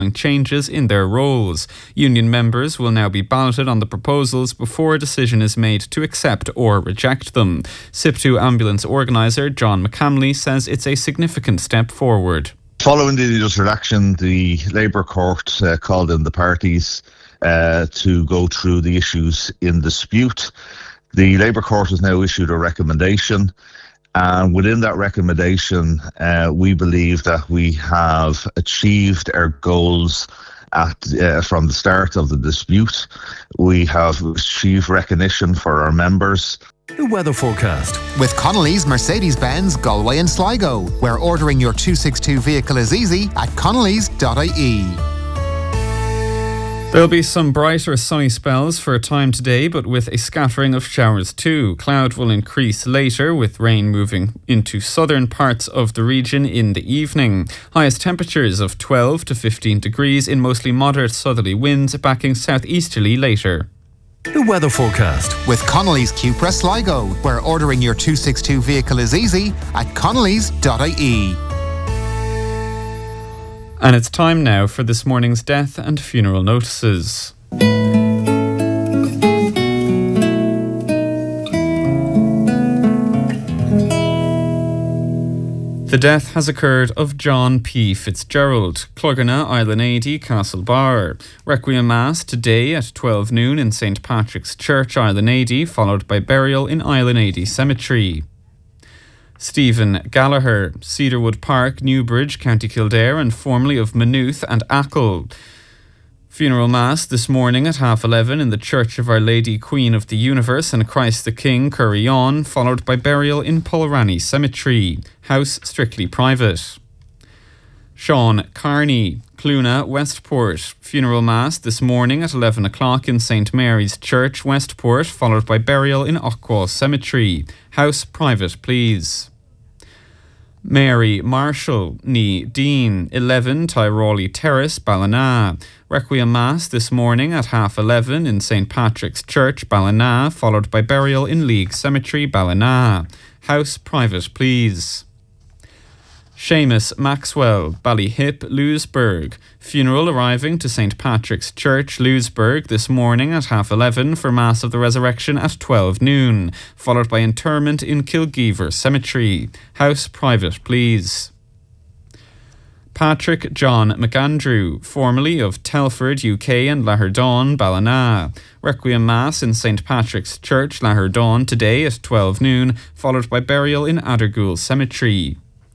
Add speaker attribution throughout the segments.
Speaker 1: changes in their roles. Union members will now be balloted on the proposals before a decision is made to accept or reject them. SIPTU ambulance organiser John McCamley says it's a significant step forward.
Speaker 2: Following the judicial action, the Labour Court called in the parties to go through the issues in dispute. The Labour Court has now issued a recommendation, and within that recommendation, we believe that we have achieved our goals from the start of the dispute. We have achieved recognition for our members.
Speaker 3: The weather forecast.
Speaker 4: With Connolly's Mercedes-Benz Galway and Sligo, where ordering your 262 vehicle is easy at connellys.ie.
Speaker 1: There'll be some brighter sunny spells for a time today, but with a scattering of showers too. Cloud will increase later, with rain moving into southern parts of the region in the evening. Highest temperatures of 12 to 15 degrees in mostly moderate southerly winds, backing southeasterly later.
Speaker 3: The weather forecast.
Speaker 4: With Connolly's Cupra Sligo, where ordering your 262 vehicle is easy at connellys.ie.
Speaker 1: And it's time now for this morning's death and funeral notices. The death has occurred of John P. Fitzgerald, Clogherna, Island Castlebar. Requiem Mass today at 12 noon in St. Patrick's Church, Island, followed by burial in Island Cemetery. Stephen Gallagher, Cedarwood Park, Newbridge, County Kildare, and formerly of Maynooth and Achill. Funeral Mass this morning at 11:30 in the Church of Our Lady Queen of the Universe and Christ the King, Curryon, followed by burial in Polrani Cemetery. House strictly private. Sean Carney, Cluna, Westport. Funeral Mass this morning at 11 o'clock in St. Mary's Church, Westport, followed by burial in Ochwall Cemetery. House private, please. Mary Marshall, ní Dean, 11 Tyrolli Terrace, Ballina. Requiem Mass this morning at 11:30 in St. Patrick's Church, Ballina, followed by burial in League Cemetery, Ballina. House private, please. Seamus Maxwell, Ballyhip, Lewisburg. Funeral arriving to St. Patrick's Church, Lewisburg this morning at 11:30 for Mass of the Resurrection at 12 noon, followed by interment in Kilgeever Cemetery. House private, please. Patrick John McAndrew, formerly of Telford, UK and Laherdon, Ballina. Requiem Mass in St. Patrick's Church, Laherdon today at 12 noon, followed by burial in Addergool Cemetery.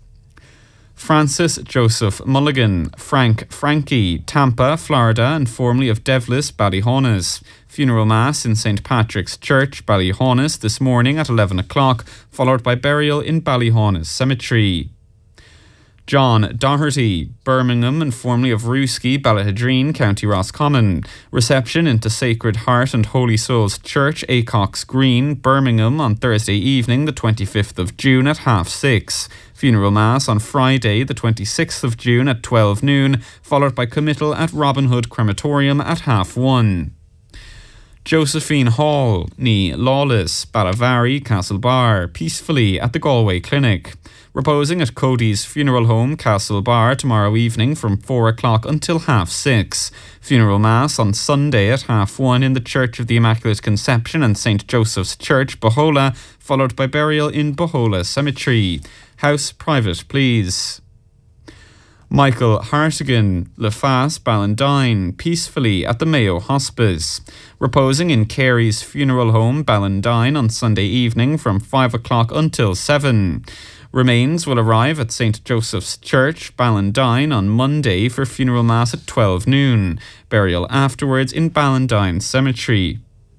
Speaker 1: Francis Joseph Mulligan, Frankie, Tampa, Florida, and formerly of Devlis, Ballyhaunis. Funeral Mass in St. Patrick's Church, Ballyhaunis, this morning at 11 o'clock, followed by burial in Ballyhaunis Cemetery. John Doherty, Birmingham, and formerly of Rooski, Ballahadreen, County Roscommon. Reception into Sacred Heart and Holy Souls Church, Acox Green, Birmingham, on Thursday evening, the 25th of June at 6:30. Funeral Mass on Friday, the 26th of June at 12 noon, followed by committal at Robin Hood Crematorium at 1:30. Josephine Hall, ní Lawless, Ballavari, Castlebar, peacefully at the Galway Clinic. Reposing at Cody's Funeral Home, Castlebar, tomorrow evening from 4 o'clock until 6:30. Funeral Mass on Sunday at 1:30 in the Church of the Immaculate Conception and St. Joseph's Church, Bohola, followed by burial in Bohola Cemetery. House private, please. Michael Hartigan, Lefas, Ballandine, peacefully at the Mayo Hospice. Reposing in Carey's Funeral Home, Ballandine, on Sunday evening from 5 o'clock until 7. Remains will arrive at St. Joseph's Church, Ballandine, on Monday for funeral mass at 12 noon. Burial afterwards in Ballandine Cemetery.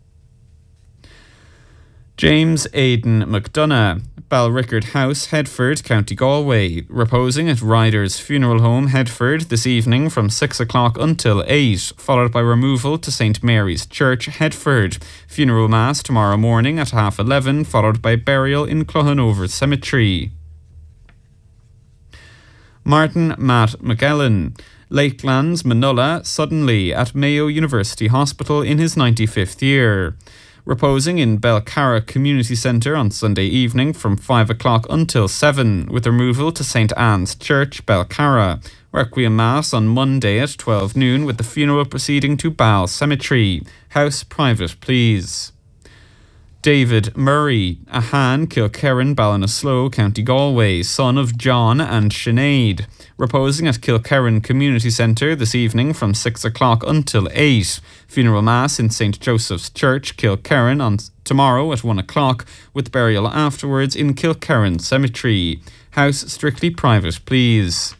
Speaker 1: James Aidan McDonough, Balrickard House, Headford, County Galway, reposing at Ryder's Funeral Home, Headford, this evening from 6 o'clock until 8, followed by removal to St. Mary's Church, Headford. Funeral Mass tomorrow morning at 11:30, followed by burial in Clohanover Cemetery. Martin Matt McGellen, Lakelands, Manola, suddenly at Mayo University Hospital in his 95th year. Reposing in Belcarra Community Centre on Sunday evening from 5 o'clock until 7, with removal to St. Anne's Church, Belcarra. Requiem Mass on Monday at 12 noon with the funeral proceeding to Ball Cemetery. House private, please. David Murray, a Han, Kilkerran, Ballinasloe, County Galway, son of John and Sinead, reposing at Kilkerran Community Centre this evening from 6 o'clock until 8. Funeral Mass in St. Joseph's Church, Kilkerran, on tomorrow at 1 o'clock, with burial afterwards in Kilkerran Cemetery. House strictly private, please.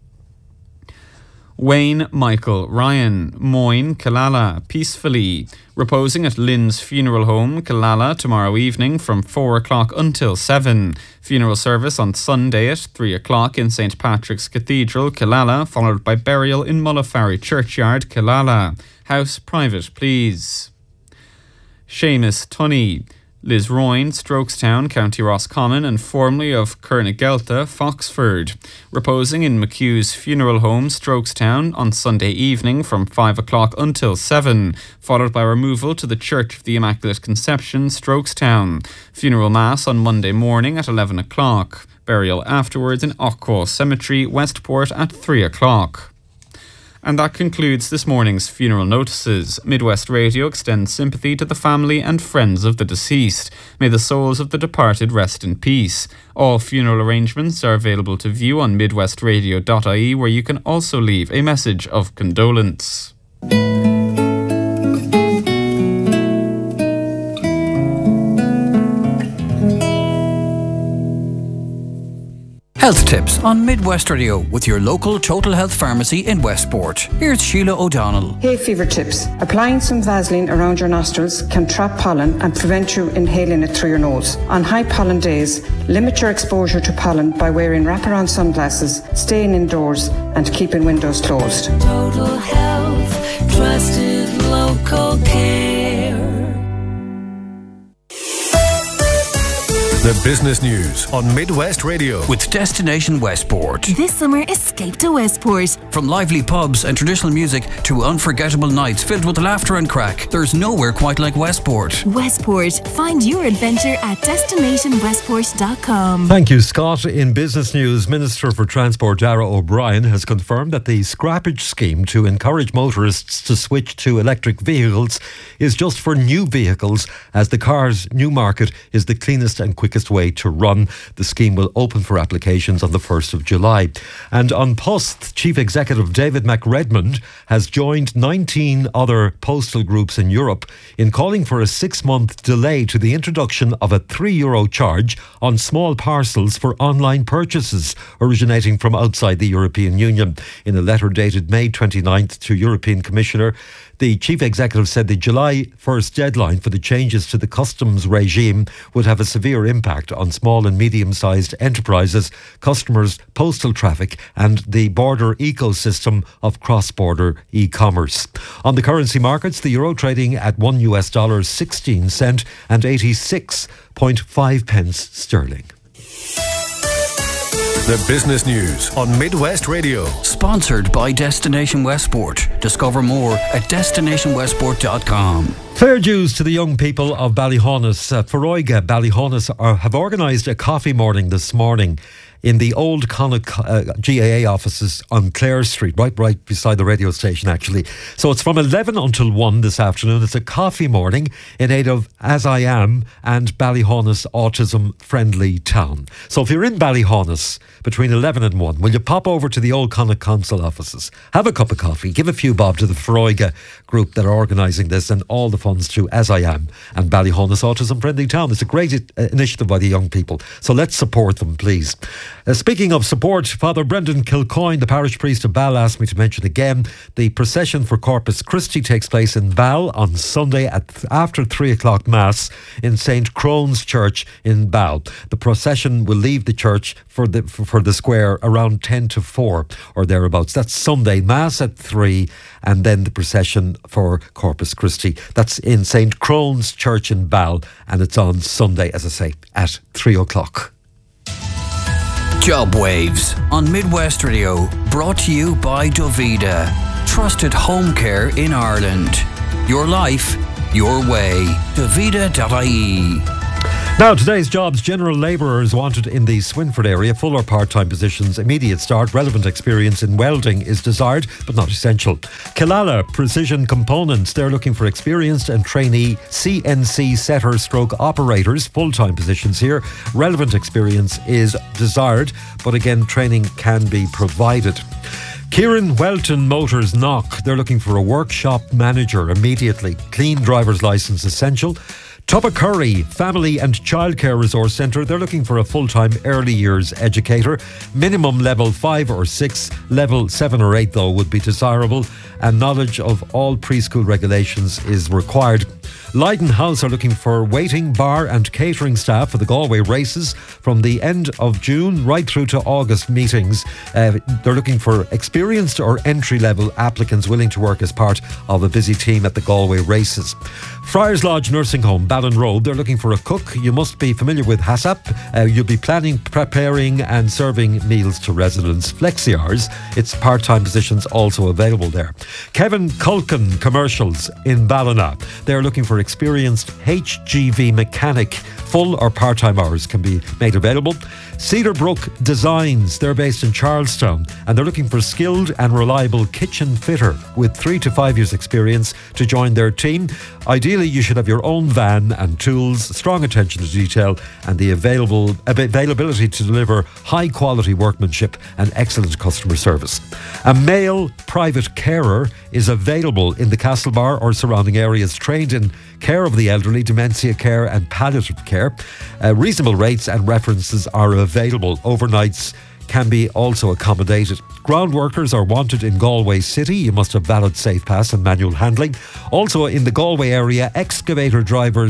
Speaker 1: Wayne Michael Ryan, Moyne, Killala, peacefully, reposing at Lynn's Funeral Home, Killala, tomorrow evening from 4 o'clock until 7. Funeral service on Sunday at 3 o'clock in St. Patrick's Cathedral, Killala, followed by burial in Mullafarry Churchyard, Killala. House private, please. Seamus Tunney, Lisroyne, Strokestown, County Roscommon, and formerly of Kernagelta, Foxford, reposing in McHugh's Funeral Home, Strokestown, on Sunday evening from 5 o'clock until 7, followed by removal to the Church of the Immaculate Conception, Strokestown. Funeral Mass on Monday morning at 11 o'clock. Burial afterwards in Ochcross Cemetery, Westport at 3 o'clock. And that concludes this morning's funeral notices. Midwest Radio extends sympathy to the family and friends of the deceased. May the souls of the departed rest in peace. All funeral arrangements are available to view on midwestradio.ie, where you can also leave a message of condolence.
Speaker 5: Health tips on Midwest Radio with your local Total Health pharmacy in Westport. Here's Sheila O'Donnell.
Speaker 6: Hay fever tips. Applying some Vaseline around your nostrils can trap pollen and prevent you inhaling it through your nose. On high pollen days, limit your exposure to pollen by wearing wraparound sunglasses, staying indoors, and keeping windows closed.
Speaker 7: Total Health, trusted local care.
Speaker 3: The business news on Midwest Radio
Speaker 5: with Destination Westport.
Speaker 8: This summer, escape to Westport.
Speaker 5: From lively pubs and traditional music to unforgettable nights filled with laughter and crack, there's nowhere quite like Westport.
Speaker 8: Westport. Find your adventure at destinationwestport.com.
Speaker 9: Thank you, Scott. In business news, Minister for Transport Dara O'Brien has confirmed that the scrappage scheme to encourage motorists to switch to electric vehicles is just for new vehicles, as the car's new market is the cleanest and quickest way to run. The scheme will open for applications on the 1st of July. And on Post, Chief Executive David McRedmond has joined 19 other postal groups in Europe in calling for a 6-month delay to the introduction of a €3 charge on small parcels for online purchases originating from outside the European Union. In a letter dated May 29th to European Commissioner, the Chief Executive said the July 1st deadline for the changes to the customs regime would have a severe impact on small and medium-sized enterprises, customers, postal traffic and the border ecosystem of cross-border e-commerce. On the currency markets, the euro trading at $1.16 and 86.5 pence sterling.
Speaker 3: The business news on Midwest Radio.
Speaker 5: Sponsored by Destination Westport. Discover more at destinationwestport.com.
Speaker 9: Fair dues to the young people of Ballyhaunis. Foróige Ballyhaunis have organised a coffee morning this morning in the old Connacht GAA offices on Clare Street, right beside the radio station actually. So it's from 11 until 1 this afternoon. It's a coffee morning in aid of As I Am and Ballyhaunis Autism Friendly Town. So if you're in Ballyhaunis between 11 and 1, will you pop over to the old Connacht Council offices, have a cup of coffee, give a few bob to the Foróige group that are organising this, and all the funds to As I Am and Ballyhaunis Autism Friendly Town. It's a great initiative by the young people. So let's support them, please. Speaking of support, Father Brendan Kilcoyne, the parish priest of Ball, asked me to mention again the procession for Corpus Christi takes place in Ball on Sunday after 3 o'clock Mass in St. Crone's Church in Ball. The procession will leave the church for the square around 10 to 4 or thereabouts. That's Sunday, Mass at 3 and then the procession for Corpus Christi. That's in St. Crone's Church in Ball and it's on Sunday, as I say, at 3 o'clock.
Speaker 5: Job Waves on Midwest Radio, brought to you by Dovida, trusted home care in Ireland. Your life, your way. Dovida.ie.
Speaker 9: Now, today's jobs: general labourers wanted in the Swinford area, full or part-time positions, immediate start, relevant experience in welding is desired but not essential. Killala Precision Components, they're looking for experienced and trainee CNC setter stroke operators, full-time positions here. Relevant experience is desired, but again, training can be provided. Kieran Welton Motors Knock, they're looking for a workshop manager immediately. Clean driver's licence essential. Tuppacurry Family and Childcare Resource Centre, they're looking for a full-time early years educator. Minimum level 5 or 6, level 7 or 8 though would be desirable, and knowledge of all preschool regulations is required. Leyden House are looking for waiting, bar and catering staff for the Galway races from the end of June right through to August meetings. They're looking for experienced or entry-level applicants willing to work as part of a busy team at the Galway races. Friars Lodge Nursing Home, Ballinrobe, they're looking for a cook. You must be familiar with HACCP. You'll be planning, preparing and serving meals to residents. Flexi hours, it's part-time positions also available there. Kevin Culkin Commercials in Ballina, they're looking for experienced HGV mechanic. Full or part-time hours can be made available. Cedarbrook Designs, they're based in Charlestown and they're looking for skilled and reliable kitchen fitter with 3 to 5 years experience to join their team. Ideally, you should have your own van and tools, strong attention to detail and the availability to deliver high quality workmanship and excellent customer service. A male private carer is available in the Castlebar or surrounding areas, trained in care of the elderly, dementia care and palliative care. Reasonable rates and references are available. Overnights can be also accommodated. Ground workers are wanted in Galway City. You must have valid safe pass and manual handling. Also in the Galway area, excavator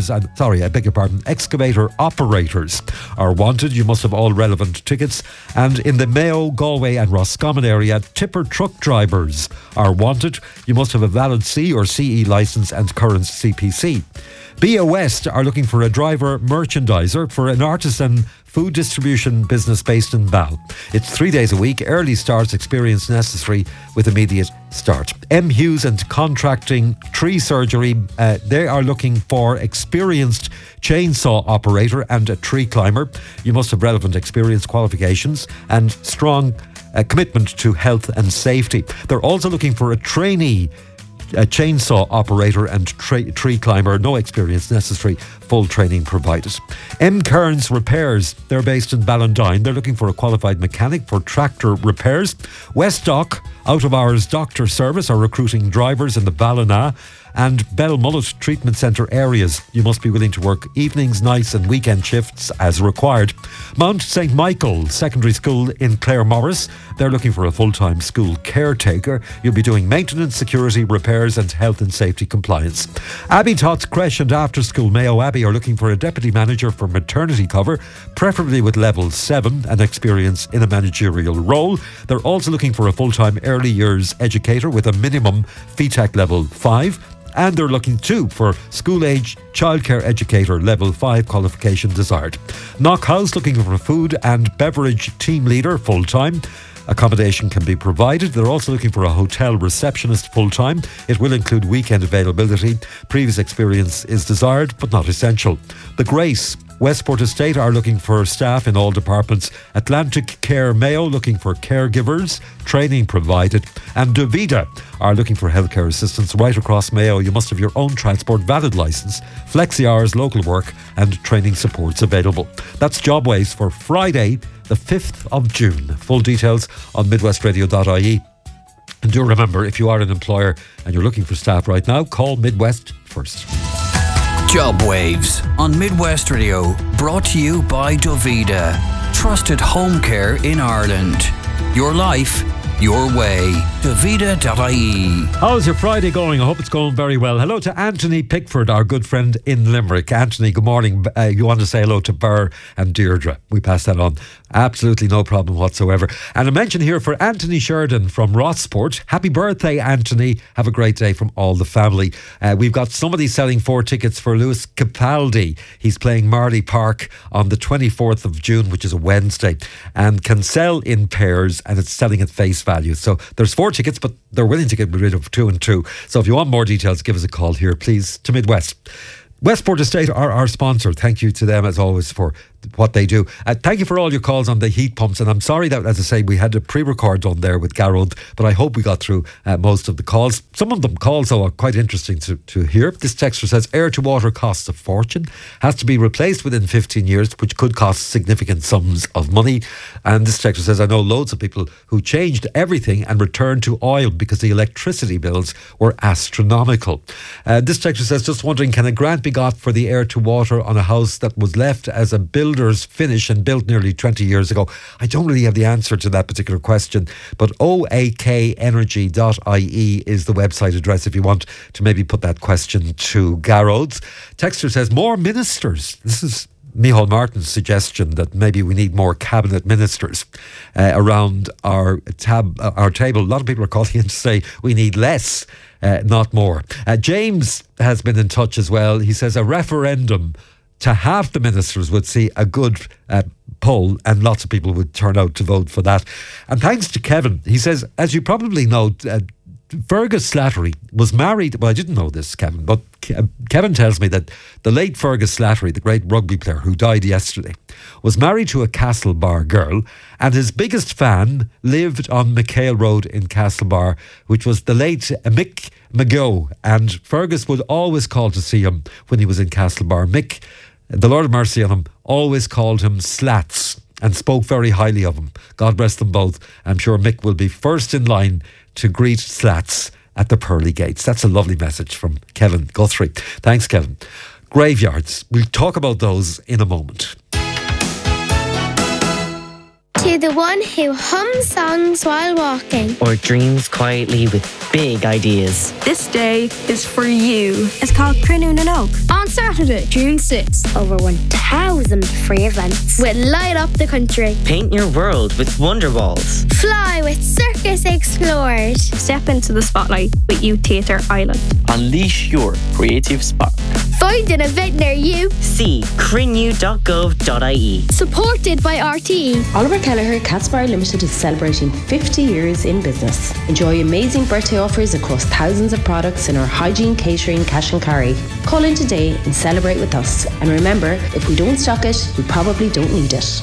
Speaker 9: operators are wanted. You must have all relevant tickets. And in the Mayo, Galway and Roscommon area, tipper truck drivers are wanted. You must have a valid C or CE licence and current CPC. BA West are looking for a driver merchandiser for an artisan food distribution business based in Bal. It's 3 days a week, early starts, experience necessary with immediate start. M. Hughes and Contracting Tree Surgery, they are looking for experienced chainsaw operator and a tree climber. You must have relevant experience, qualifications and strong commitment to health and safety. They're also looking for a trainee a chainsaw operator and tree climber, no experience necessary, full training provided. M. Kearns Repairs, they're based in Ballandine. They're looking for a qualified mechanic for tractor repairs. Westdock Out of Hours Doctor Service are recruiting drivers in the Ballina and Belmullet Treatment Centre areas. You must be willing to work evenings, nights and weekend shifts as required. Mount St. Michael Secondary School in Claremorris, they're looking for a full-time school caretaker. You'll be doing maintenance, security, repairs and health and safety compliance. Abbey Tots Creche and After School Mayo Abbey are looking for a deputy manager for maternity cover, preferably with level 7 and experience in a managerial role. They're also looking for a full-time early years educator with a minimum FETAC level 5. And they're looking too for school-age childcare educator level 5 qualification desired. Knock House looking for a food and beverage team leader full-time. Accommodation can be provided. They're also looking for a hotel receptionist full-time. It will include weekend availability. Previous experience is desired but not essential. The Grace Westport Estate are looking for staff in all departments. Atlantic Care Mayo looking for caregivers, training provided. And Davida are looking for healthcare assistants right across Mayo. You must have your own transport valid licence, flexi hours, local work and training supports available. That's Jobways for Friday, the 5th of June. Full details on midwestradio.ie. And do remember, if you are an employer and you're looking for staff right now, call Midwest first.
Speaker 5: Jobwaves on Midwest Radio, brought to you by Davida. Trusted home care in Ireland. Your life, your way. Davida.ie.
Speaker 9: How's your Friday going? I hope it's going very well. Hello to Anthony Pickford, our good friend in Limerick. Anthony, good morning. You want to say hello to Burr and Deirdre. We pass that on. Absolutely no problem whatsoever. And a mention here for Anthony Sheridan from Rossport. Happy birthday, Anthony. Have a great day from all the family. We've got somebody selling 4 tickets for Lewis Capaldi. He's playing Marley Park on the 24th of June, which is a Wednesday, and can sell in pairs, and it's selling at face value. So there's 4 tickets, but they're willing to get rid of 2 and 2. So if you want more details, give us a call here, please, to Midwest. Westport Estate are our sponsor. Thank you to them as always for what they do. Thank you for all your calls on the heat pumps, and I'm sorry that, as I say, we had a pre-record done there with Garrod, but I hope we got through most of the calls. Some of them calls, though, are quite interesting to hear. This texter says air to water costs a fortune, has to be replaced within 15 years, which could cost significant sums of money. And this texter says, I know loads of people who changed everything and returned to oil because the electricity bills were astronomical. This texter says, just wondering, can a grant be got for the air to water on a house that was left as a builder's finish and built nearly 20 years ago? I don't really have the answer to that particular question, but oakenergy.ie is the website address if you want to maybe put that question to Garrod's. Texter says, more ministers. This is Micheál Martin's suggestion that maybe we need more cabinet ministers around our table. A lot of people are calling in to say we need less, not more. James has been in touch as well. He says a referendum to half the ministers would see a good poll, and lots of people would turn out to vote for that. And thanks to Kevin, he says, as you probably know, Fergus Slattery was married. Well, I didn't know this, Kevin, but Kevin tells me that the late Fergus Slattery, the great rugby player who died yesterday, was married to a Castlebar girl, and his biggest fan lived on McHale Road in Castlebar, which was the late Mick McGough, and Fergus would always call to see him when he was in Castlebar. Mick, the Lord have mercy on him, always called him Slats and spoke very highly of him. God rest them both. I'm sure Mick will be first in line to greet Slats at the pearly gates. That's a lovely message from Kevin Guthrie. Thanks, Kevin. Graveyards. We'll talk about those in a moment.
Speaker 10: To the one who hums songs while walking,
Speaker 11: or dreams quietly with big ideas.
Speaker 12: This day is for you. It's called Crunoon and Oak.
Speaker 10: On Saturday, June 6th, over 1,000 free events will light up the country.
Speaker 11: Paint your world with Wonder Walls.
Speaker 10: Fly with Circus Explorers.
Speaker 12: Step into the spotlight with Youth Theatre Ireland.
Speaker 11: Unleash your creative spark.
Speaker 10: Find an event near you.
Speaker 11: See crinnew.gov.ie.
Speaker 10: Supported by RTE.
Speaker 13: Oliver Kelleher Cats Bar Limited is celebrating 50 years in business. Enjoy amazing birthday offers across thousands of products in our hygiene, catering, cash and carry. Call in today and celebrate with us. And remember, if we don't stock it, we probably don't need it.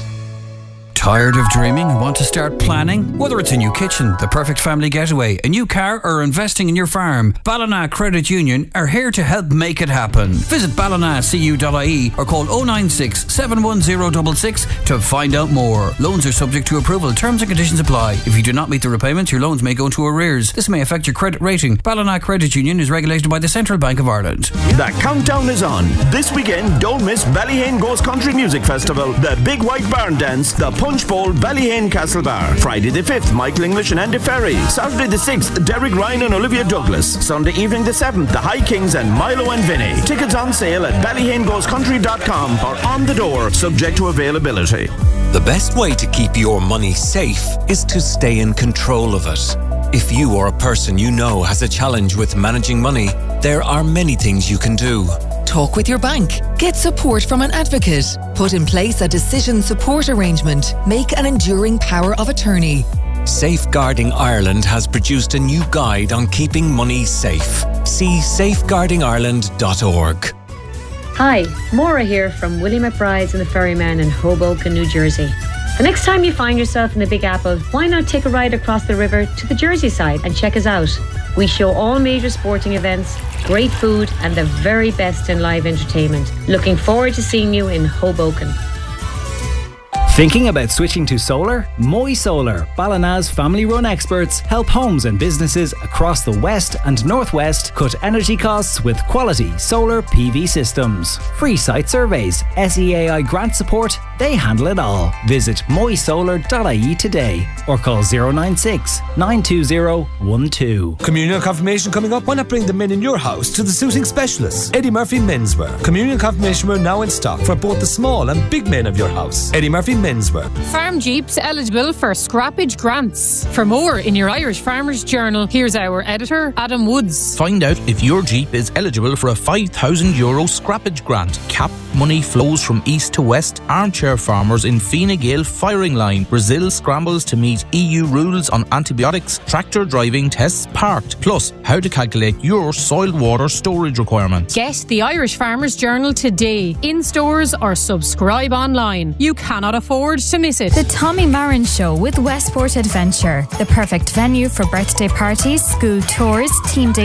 Speaker 5: Tired of dreaming and want to start planning? Whether it's a new kitchen, the perfect family getaway, a new car, or investing in your farm, Ballina Credit Union are here to help make it happen. Visit ballinacu.ie or call 096 710 66 to find out more. Loans are subject to approval. Terms and conditions apply. If you do not meet the repayments, your loans may go into arrears. This may affect your credit rating. Ballina Credit Union is regulated by the Central Bank of Ireland.
Speaker 14: The countdown is on. This weekend, don't miss Ballyhane Ghost Country Music Festival, the Big White Barn Dance, the Punch Bowl, Ballyhane Castle Bar. Friday the 5th, Michael English and Andy Ferry. Saturday the 6th, Derek Ryan and Olivia Douglas. Sunday evening the 7th, the High Kings and Milo and Vinny. Tickets on sale at ballyhaneghostcountry.com or on the door, subject to availability.
Speaker 15: The best way to keep your money safe is to stay in control of it. If you or a person you know has a challenge with managing money, there are many things you can do.
Speaker 16: Talk with your bank. Get support from an advocate. Put in place a decision support arrangement. Make an enduring power of attorney.
Speaker 15: Safeguarding Ireland has produced a new guide on keeping money safe. See safeguardingireland.org.
Speaker 17: Hi, Maura here from Willie McBride's and the Ferryman in Hoboken, New Jersey. The next time you find yourself in the Big Apple, why not take a ride across the river to the Jersey side and check us out? We show all major sporting events, great food and the very best in live entertainment. Looking forward to seeing you in Hoboken.
Speaker 18: Thinking about switching to solar? Moy Solar, Ballina's family-run experts, help homes and businesses across the West and Northwest cut energy costs with quality solar PV systems. Free site surveys, SEAI grant support, they handle it all. Visit moysolar.ie today or call 096 920 12.
Speaker 19: Communion confirmation coming up. Why not bring the men in your house to the suiting specialists? Eddie Murphy Menswear. Communion confirmation wear now in stock for both the small and big men of your house. Eddie Murphy menswear.
Speaker 20: Farm Jeeps eligible for scrappage grants. For more in your Irish Farmers Journal, here's our editor, Adam Woods.
Speaker 21: Find out if your Jeep is eligible for a €5,000 scrappage grant. Cap money flows from east to west. Armchair farmers in Fine Gael firing line. Brazil scrambles to meet EU rules on antibiotics. Tractor driving tests parked. Plus, how to calculate your soil water storage requirements.
Speaker 20: Get the Irish Farmers Journal today, in stores or subscribe online. You cannot afford to miss it.
Speaker 8: The Tommy Marin Show with Westport Adventure. The perfect venue for birthday parties, school tours, team day